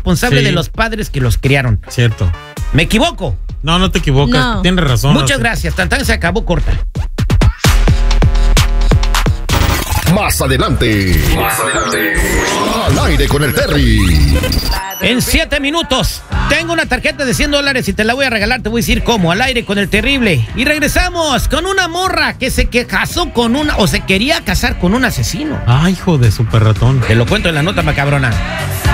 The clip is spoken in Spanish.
responsable de los padres que los criaron. Cierto. ¿Me equivoco? No, no te equivocas. No. Tienes razón. Muchas gracias. Tantan se acabó corta. Más adelante. Al aire con el Terry. En 7 minutos tengo una tarjeta de $100 y te la voy a regalar. Te voy a decir cómo. Al aire con el terrible. Y regresamos con una morra que se casó con se quería casar con un asesino. Ay, hijo de super ratón. Te lo cuento en la nota macabrona.